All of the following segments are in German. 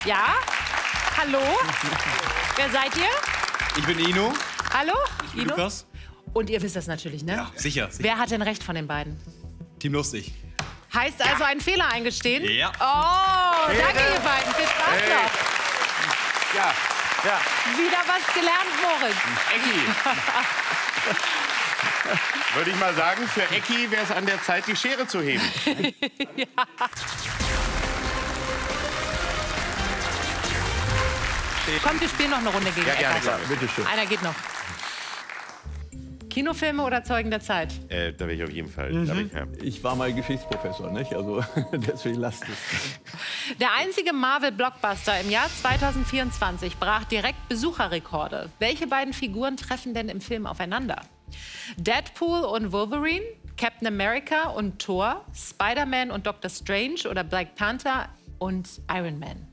Ja? Hallo? Wer seid ihr? Ich bin Ino. Hallo? Ich bin Lukas. Und ihr wisst das natürlich, ne? Ja, sicher. Wer hat denn recht von den beiden? Team Lustig. Heißt also einen Fehler eingestehen? Ja. Oh, danke ihr beiden. Viel Spaß noch. Ja, ja. Wieder was gelernt, Moritz. Ecki. Würde ich mal sagen, für Ecki wäre es an der Zeit, die Schere zu heben. Ja. Kommt, wir spielen noch eine Runde gegen gerne, Eckart. klar. Bitte schön. Einer geht noch. Kinofilme oder Zeugen der Zeit? Da wäre ich auf jeden Fall. Ich war mal Geschichtsprofessor, nicht? Also deswegen lasst es. Der einzige Marvel-Blockbuster im Jahr 2024 brach direkt Besucherrekorde. Welche beiden Figuren treffen denn im Film aufeinander? Deadpool und Wolverine, Captain America und Thor, Spider-Man und Doctor Strange oder Black Panther und Iron Man?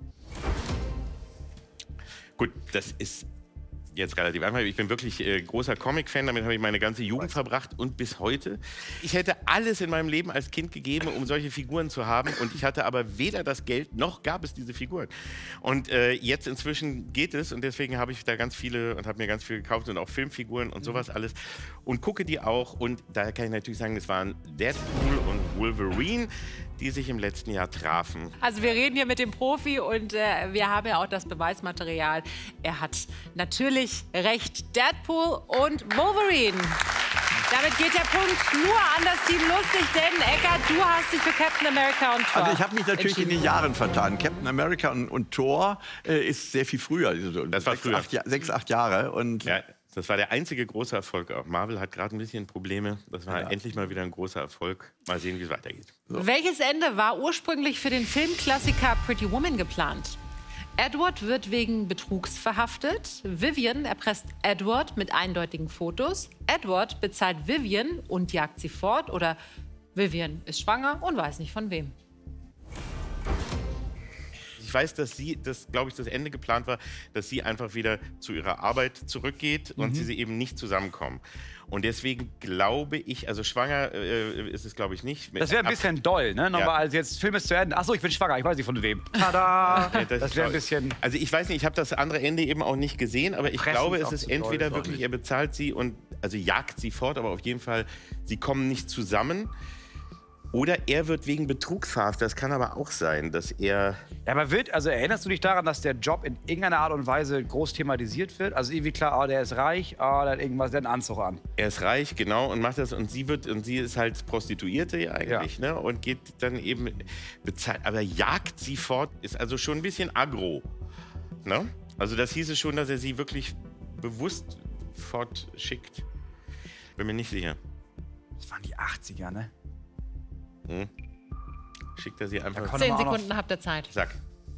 Gut, das ist jetzt relativ einfach. Ich bin wirklich großer Comic-Fan, damit habe ich meine ganze Jugend verbracht und bis heute. Ich hätte alles in meinem Leben als Kind gegeben, um solche Figuren zu haben, und ich hatte aber weder das Geld, noch gab es diese Figuren. Und jetzt inzwischen geht es, und deswegen habe ich da ganz viele und habe mir ganz viel gekauft und auch Filmfiguren und sowas alles und gucke die auch, und da kann ich natürlich sagen, das waren Deadpool und Wolverine, die sich im letzten Jahr trafen. Also wir reden hier mit dem Profi und wir haben ja auch das Beweismaterial. Er hat natürlich recht. Deadpool und Wolverine. Damit geht der Punkt nur an das Team Lustig, denn Eckart, du hast dich für Captain America und Thor Also ich habe mich natürlich in den Jahren vertan. Captain America und Thor ist sehr viel früher. Also Das war früher. 6, 8 Jahre. Und Ja, das war der einzige große Erfolg. Auch Marvel hat gerade ein bisschen Probleme. Das war Ja. endlich mal wieder ein großer Erfolg. Mal sehen, wie es weitergeht. Welches Ende war ursprünglich für den Filmklassiker Pretty Woman geplant? Edward wird wegen Betrugs verhaftet. Vivian erpresst Edward mit eindeutigen Fotos. Edward bezahlt Vivian und jagt sie fort. Oder Vivian ist schwanger und weiß nicht von wem. Ich weiß, dass glaube ich, das Ende geplant war, dass sie einfach wieder zu ihrer Arbeit zurückgeht und sie eben nicht zusammenkommen. Und deswegen glaube ich, also schwanger ist es, glaube ich, nicht. Das wäre ein bisschen doll, ne? Nochmal, Ja. also jetzt Film ist zu Ende. Achso, ich bin schwanger, ich weiß nicht von wem. Tada! Das wäre ein bisschen... Also ich weiß nicht, ich habe das andere Ende eben auch nicht gesehen, aber ich Pressen glaube, ist es auch ist zu doll, entweder ist auch wirklich, nicht. er bezahlt sie und also jagt sie fort, aber auf jeden Fall, sie kommen nicht zusammen. Oder er wird wegen Betrugs verhaftet. Das kann aber auch sein, dass er... Ja, aber also erinnerst du dich daran, dass der Job in irgendeiner Art und Weise groß thematisiert wird? Also irgendwie klar, der ist reich, der hat irgendwas, der hat einen Anzug an. Er ist reich, genau, und macht das, und sie ist halt Prostituierte ja eigentlich, ne? Und geht dann eben bezahlt, aber jagt sie fort, ist also schon ein bisschen aggro, ne? Also das hieße schon, dass er sie wirklich bewusst fortschickt. Bin mir nicht sicher. Das waren die 80er, ne? Schickt er sie einfach. 10 Sekunden habt ihr Zeit. Sag.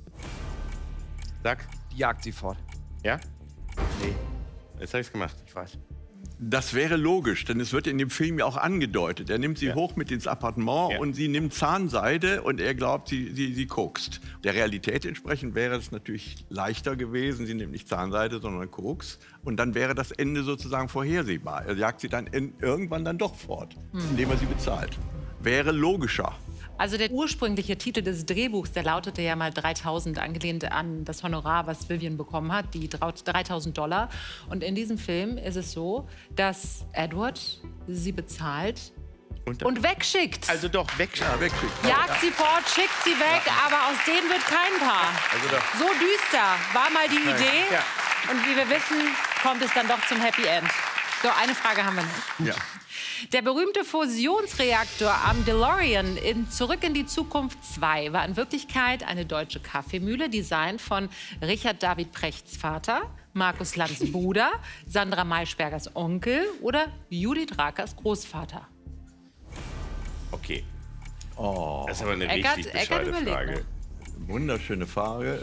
Sag. Die jagt sie fort. Ja? Nee, Jetzt habe ich's gemacht. ich weiß. das wäre logisch, denn es wird in dem Film ja auch angedeutet. Er nimmt sie hoch mit ins Appartement und sie nimmt Zahnseide und er glaubt, sie kokst. Der Realität entsprechend wäre es natürlich leichter gewesen. Sie nimmt nicht Zahnseide, sondern Koks. Und dann wäre das Ende sozusagen vorhersehbar. Er jagt sie dann irgendwann dann doch fort, indem er sie bezahlt. Wäre logischer. Also der ursprüngliche Titel des Drehbuchs, der lautete ja mal 3.000, angelehnt an das Honorar, was Vivian bekommen hat, die $3.000. Und in diesem Film ist es so, dass Edward sie bezahlt und wegschickt. Also doch, wegschickt. Ja, wegschickt. Jagt sie fort, schickt sie weg, aber aus denen wird kein Paar. So düster war mal die Idee. Und wie wir wissen, kommt es dann doch zum Happy End. So, eine Frage haben wir noch. Ja. Der berühmte Fusionsreaktor am DeLorean in Zurück in die Zukunft 2 war in Wirklichkeit eine deutsche Kaffeemühle, designt von Richard David Prechts Vater, Markus Lanz Bruder, Sandra Maischbergers Onkel oder Judith Rakers Großvater. Okay. Oh, Das ist aber eine Eckart- richtig Eckart bescheuerte überlegt Frage. wunderschöne Frage.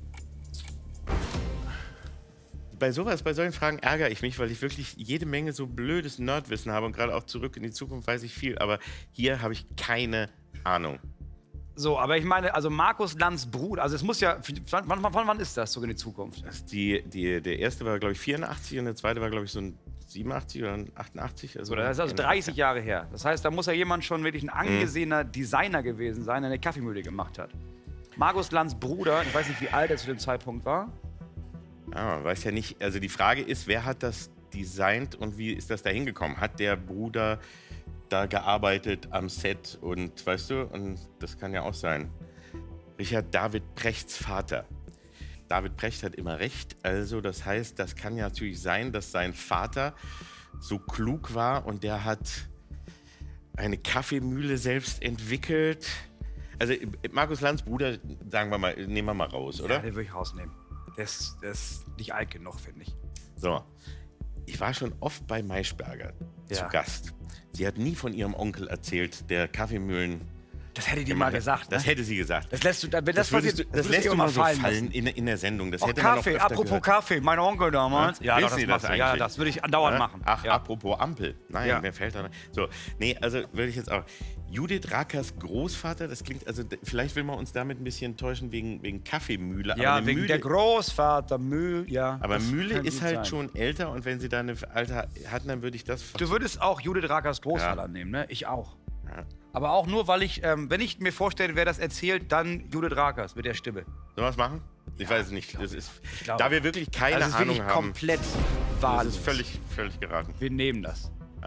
Bei solchen Fragen ärgere ich mich, weil ich wirklich jede Menge so blödes Nerdwissen habe und gerade auch Zurück in die Zukunft weiß ich viel, aber hier habe ich keine Ahnung. So, aber ich meine, also Markus Lanz Bruder, also es muss ja, wann ist das, Zurück in die Zukunft? Der erste war, glaube ich, 84 und der zweite war, glaube ich, so ein 87 oder ein 88. So, das ist also 30 Jahre her. Das heißt, da muss ja jemand schon wirklich ein angesehener Designer gewesen sein, der eine Kaffeemühle gemacht hat. Markus Lanz' Bruder, ich weiß nicht, wie alt er zu dem Zeitpunkt war. Ja, man weiß ja nicht. Also die Frage ist, wer hat das designt und wie ist das da hingekommen? Hat der Bruder da gearbeitet am Set und weißt du, und das kann ja auch sein. Richard David Prechts Vater. David Precht hat immer recht, also das heißt, das kann ja natürlich sein, dass sein Vater so klug war und der hat eine Kaffeemühle selbst entwickelt. Also Markus Lanz' Bruder, sagen wir mal, nehmen wir mal raus, oder? Ja, den würde ich rausnehmen. Der ist nicht alt genug, finde ich. So, ich war schon oft bei Maischberger zu Gast. Sie hat nie von ihrem Onkel erzählt, der Kaffeemühlen... Das hätte die mal gesagt. Das ne? hätte sie gesagt. Das lässt du, wenn das lässt du mal so fallen in der Sendung. Das hätte man Kaffee, noch öfter apropos gehört. Kaffee, mein Onkel damals. Ja, Wissen das Sie machst du. Ja, das würde ich andauernd machen. Ach, ja. apropos Ampel. Nein, Ja. wer fällt da? So, nee, also würde ich jetzt auch. Judith Rakers Großvater, das klingt, also vielleicht will man uns damit ein bisschen täuschen wegen Kaffeemühle. Ja, aber wegen Mühle, der Großvater, Mühl, ja. aber das Mühle kann ist gut halt sein. schon älter und wenn sie da eine alte hatten, dann würde ich das... Du würdest auch Judith Rakers Großvater Ja. nehmen, ne? Ich auch. Ja. Aber auch nur, weil ich, wenn ich mir vorstelle, wer das erzählt, dann Judith Rakers mit der Stimme. Sollen wir was machen? Ich weiß es nicht. Das ist, glaube- da wir wirklich keine Das ist Ahnung wirklich haben, komplett das wahllos. ist völlig geraten. Wir nehmen das.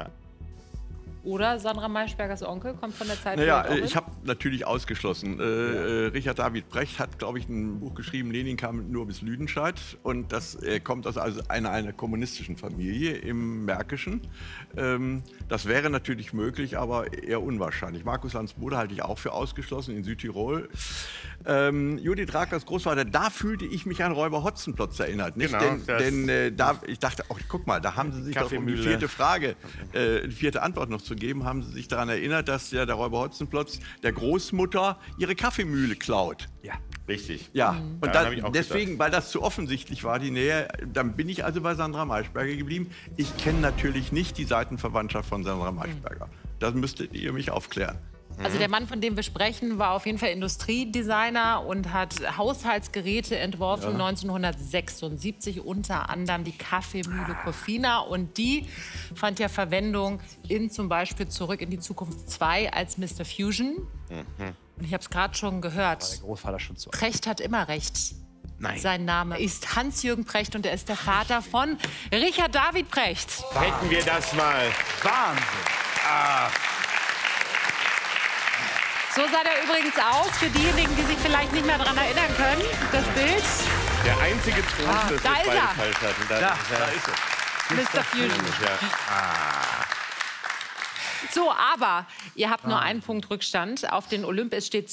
Oder Sandra Maischbergers Onkel kommt von der Zeit. Naja, wo er ich habe natürlich ausgeschlossen. Richard David Precht hat, glaube ich, ein Buch geschrieben, Lenin kam nur bis Lüdenscheid. Und das kommt aus einer kommunistischen Familie im Märkischen. Das wäre natürlich möglich, aber eher unwahrscheinlich. Markus Lanz' Bruder halte ich auch für ausgeschlossen in Südtirol. Judith Rakers Großvater, da fühlte ich mich an Räuber Hotzenplotz erinnert. Nicht? Genau, Ich dachte, oh, guck mal, da haben sie sich doch um die Kaffeemühle. vierte Frage, die vierte Antwort noch zu geben, haben sie sich daran erinnert, dass ja der Räuber Hotzenplotz der Großmutter ihre Kaffeemühle klaut. Ja. Richtig. Ja, Daran und hab ich auch deswegen, weil das zu offensichtlich war, die Nähe, dann bin ich also bei Sandra Maischberger geblieben. Ich kenne natürlich nicht die Seitenverwandtschaft von Sandra Maischberger. Das müsstet ihr mich aufklären. Also der Mann, von dem wir sprechen, war auf jeden Fall Industriedesigner und hat Haushaltsgeräte entworfen 1976, unter anderem die Kaffeemühle Corfina. Und die fand ja Verwendung in zum Beispiel Zurück in die Zukunft 2 als Mr. Fusion. Und ich habe es gerade schon gehört. Der Großvater schon zu alt. Precht hat immer recht. Nein. Sein Name ist Hans-Jürgen Precht und er ist der Vater von Richard David Precht. Hätten wir das mal. Wahnsinn. So sah der übrigens aus, für diejenigen, die sich vielleicht nicht mehr daran erinnern können. Das Bild, Der einzige Trost, dass da wir ist beide er. falsch hatten. Da ist er. Mr. Fusion. Ja. So, aber ihr habt nur einen Punkt Rückstand auf den Olymp. Es steht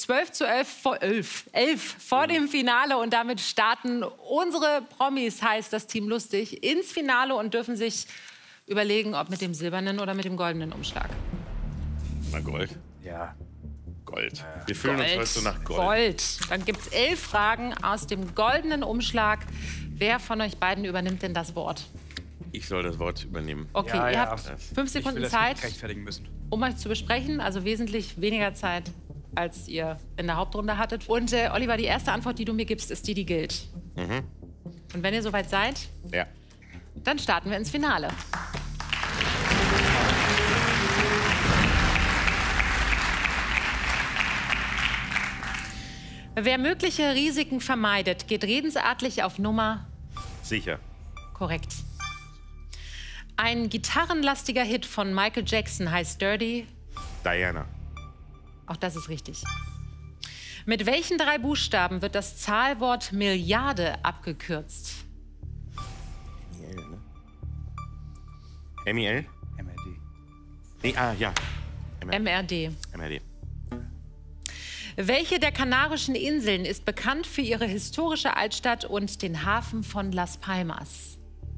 11 vor dem Finale und damit starten unsere Promis, heißt das Team Lustig, ins Finale und dürfen sich überlegen, ob mit dem silbernen oder mit dem goldenen Umschlag. Mal Gold. Ja. Gold. Wir fühlen uns heute so nach Gold. Gold. Dann gibt es 11 Fragen aus dem goldenen Umschlag. Wer von euch beiden übernimmt denn das Wort? Ich soll das Wort übernehmen. Okay, Ja, ihr ja. habt 5 Ich will Sekunden das Zeit, nicht rechtfertigen müssen. um euch zu besprechen. Also wesentlich weniger Zeit, als ihr in der Hauptrunde hattet. Und Oliver, die erste Antwort, die du mir gibst, ist die, die gilt. Und wenn ihr soweit seid, Ja. dann starten wir ins Finale. Wer mögliche Risiken vermeidet, geht redensartlich auf Nummer Sicher. korrekt. Ein gitarrenlastiger Hit von Michael Jackson heißt Dirty. Diana. Auch das ist richtig. Mit welchen 3 Buchstaben wird das Zahlwort Milliarde abgekürzt? M-I-L? MRD. Nee, ja. MRD. MRD. Welche der Kanarischen Inseln ist bekannt für ihre historische Altstadt und den Hafen von Las Palmas?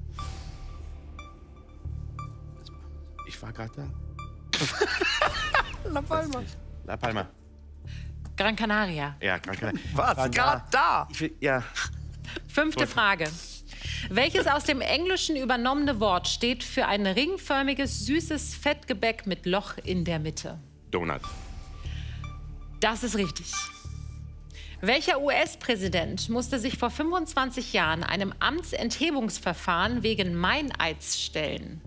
Ich war gerade da. La Palma. La Palma. Gran Canaria. Ja, Gran Canaria. Was? Gerade da. Ich will, ja. 5. Frage. Welches aus dem Englischen übernommene Wort steht für ein ringförmiges, süßes Fettgebäck mit Loch in der Mitte? Donut. Das ist richtig. Welcher US-Präsident musste sich vor 25 Jahren einem Amtsenthebungsverfahren wegen Meineids stellen?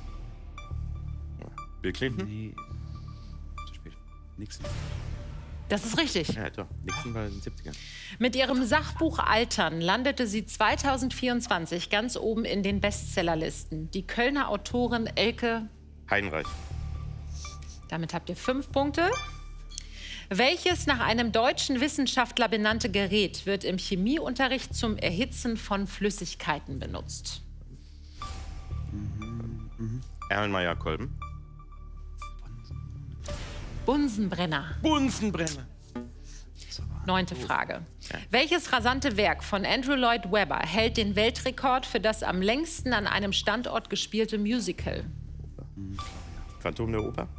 Bill Clinton? Nee. Zu spät. Nixon. Das ist richtig. Ja, doch. Nixon war in den 70ern. Mit ihrem Sachbuch Altern landete sie 2024 ganz oben in den Bestsellerlisten. Die Kölner Autorin Elke... Heinreich. Damit habt ihr 5 Punkte. Welches nach einem deutschen Wissenschaftler benannte Gerät wird im Chemieunterricht zum Erhitzen von Flüssigkeiten benutzt? Erlenmeyer-Kolben. Bunsenbrenner. Bunsenbrenner. 9. Frage. Welches rasante Werk von Andrew Lloyd Webber hält den Weltrekord für das am längsten an einem Standort gespielte Musical? Phantom der Oper.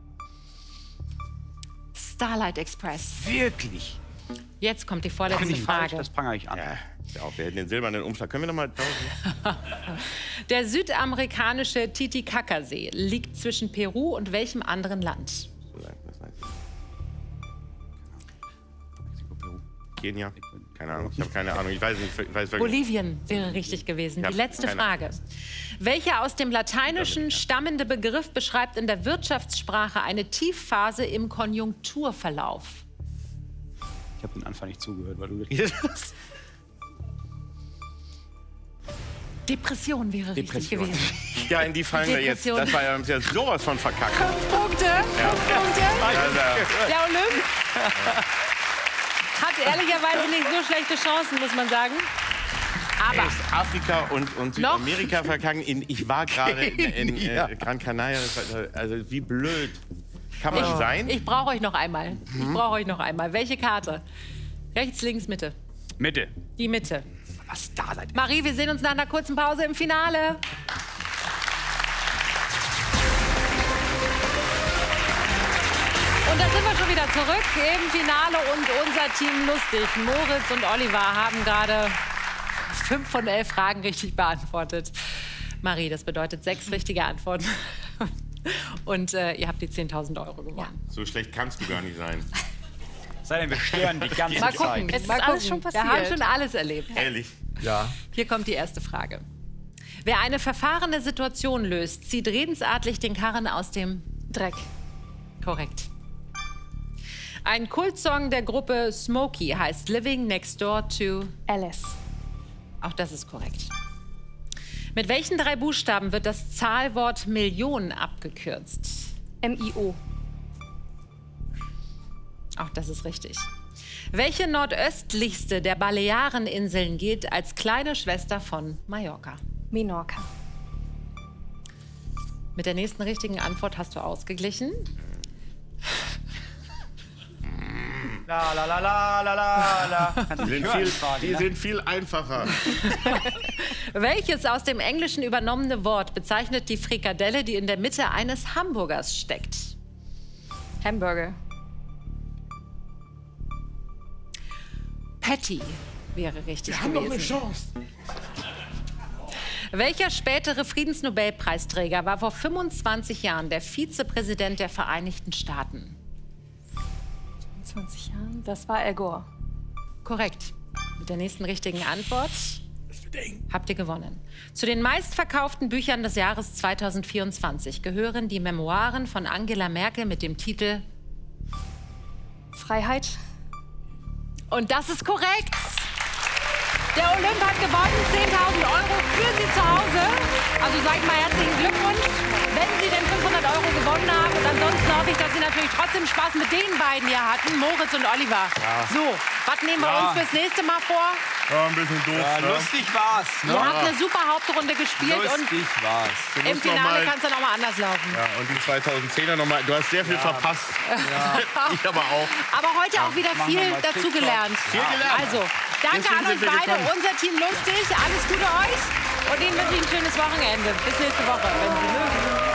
Starlight Express. Wirklich? Jetzt kommt die vorletzte Frage. Das prangere ich an. Ja, wir hätten den silbernen Umschlag. Können wir noch mal tauschen? Der südamerikanische Titicacasee liegt zwischen Peru und welchem anderen Land? Das weiß ich. Kenia? Keine Ahnung. Ich habe keine Ahnung. Ich weiß nicht. Ich weiß wirklich. Bolivien wäre richtig gewesen. Die letzte Frage. Welcher aus dem Lateinischen stammende Begriff beschreibt in der Wirtschaftssprache eine Tiefphase im Konjunkturverlauf? Ich habe den Anfang nicht zugehört, weil du geredet hast. Depression wäre richtig gewesen. Ja, in die fallen wir jetzt. Depression. Das war ja sowas von verkackt. 5 Punkte. 5 Punkte. Der Olymp hat ehrlicherweise nicht so schlechte Chancen, muss man sagen. Aber Afrika und Südamerika verkacken. Ich war gerade in Gran Canaria. Also wie blöd kann man sein? ich brauche euch noch einmal. Ich brauche euch noch einmal. Welche Karte? Rechts, links, Mitte. Mitte. Die Mitte. Was da seid ihr? Marie, wir sehen uns nach einer kurzen Pause im Finale. Und da sind wir schon wieder zurück im Finale und unser Team lustig. Moritz und Oliver haben gerade 5 von 11 Fragen richtig beantwortet. Marie, das bedeutet 6 richtige Antworten. Und ihr habt die 10.000 Euro gewonnen. So schlecht kannst du gar nicht sein. Sei denn, wir stören die ganze Mal Zeit. gucken, Es ist mal alles gucken. schon passiert. Wir haben schon alles erlebt. Ehrlich. Ja. Hier kommt die erste Frage. Wer eine verfahrene Situation löst, zieht redensartlich den Karren aus dem Dreck. Korrekt. Ein Kultsong der Gruppe Smokey heißt Living Next Door to... Alice. Auch das ist korrekt. Mit welchen 3 Buchstaben wird das Zahlwort Million abgekürzt? MIO. Auch das ist richtig. Welche nordöstlichste der Baleareninseln gilt als kleine Schwester von Mallorca? Menorca. Mit der nächsten richtigen Antwort hast du ausgeglichen. La la la la la la la. Die sind viel einfacher. Welches aus dem Englischen übernommene Wort bezeichnet die Frikadelle, die in der Mitte eines Hamburgers steckt? Hamburger. Patty wäre richtig gewesen. Chance. Welcher spätere Friedensnobelpreisträger war vor 25 Jahren der Vizepräsident der Vereinigten Staaten? 20 Jahren. Das war Al Gore. Korrekt. Mit der nächsten richtigen Antwort habt ihr gewonnen. Zu den meistverkauften Büchern des Jahres 2024 gehören die Memoiren von Angela Merkel mit dem Titel... Freiheit. Und das ist korrekt. Der Olymp hat gewonnen, 10.000 Euro für Sie zu Hause. Also sag ich mal herzlichen Glückwunsch, wenn Sie denn 500 Euro gewonnen haben. Und ansonsten hoffe ich, dass Sie natürlich trotzdem Spaß mit den beiden hier hatten, Moritz und Oliver. Ja. So, was nehmen wir uns fürs nächste Mal vor? Ja, ein bisschen doof. Ja, lustig war's. Ihr habt eine super Hauptrunde gespielt Lustig war's. und im Finale kann es dann auch mal anders laufen. Ja, und die 2010er nochmal. Du hast sehr viel verpasst. Ja. Ich aber auch. Aber heute auch wieder viel dazugelernt. Viel gelernt. Also, danke Deswegen an euch sind wir beide. gekommen. Unser Team lustig. Alles Gute euch. Und Ihnen wünsche ich ein schönes Wochenende. Bis nächste Woche, wenn Sie mögen.